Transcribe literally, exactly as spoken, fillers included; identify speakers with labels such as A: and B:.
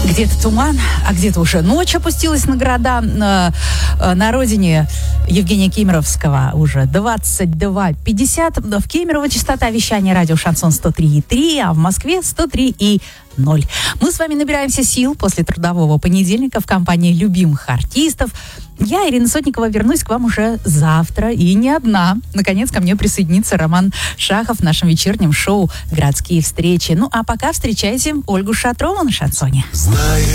A: Где-то туман, а где-то уже ночь опустилась на города. На родине Евгения Кемеровского уже двадцать два пятьдесят. В Кемерово частота вещания радио «Шансон» сто три и три, а в Москве сто три и ноль. Мы с вами набираемся сил после трудового понедельника в компании любимых артистов. Я, Ирина Сотникова, вернусь к вам уже завтра, и не одна. Наконец, ко мне присоединится Роман Шахов в нашем вечернем шоу «Городские встречи». Ну, а пока встречайте Ольгу Шатрову на шансоне.